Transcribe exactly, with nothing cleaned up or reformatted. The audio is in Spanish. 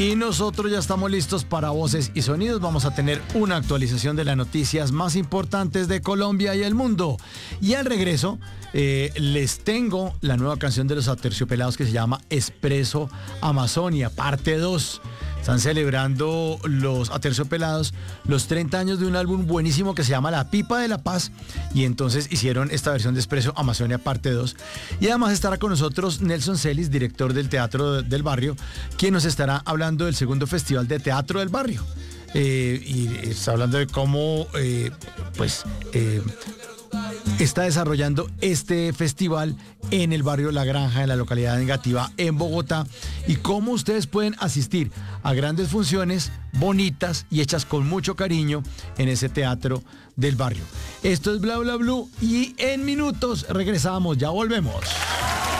Y nosotros ya estamos listos para Voces y Sonidos. Vamos a tener una actualización de las noticias más importantes de Colombia y el mundo. Y al regreso, eh, les tengo la nueva canción de los Aterciopelados que se llama Expreso Amazonia, parte dos. Están celebrando los Aterciopelados los treinta años de un álbum buenísimo que se llama La Pipa de la Paz, y entonces hicieron esta versión de Expreso Amazonia parte dos. Y además estará con nosotros Nelson Celis, director del Teatro del Barrio, quien nos estará hablando del segundo Festival de Teatro del Barrio. Eh, y está hablando de cómo eh, pues eh, está desarrollando este festival en el barrio La Granja, en la localidad de Engativá, en Bogotá, y cómo ustedes pueden asistir a grandes funciones bonitas y hechas con mucho cariño en ese teatro del barrio. Esto es Bla Bla Blue y en minutos regresamos, ya volvemos.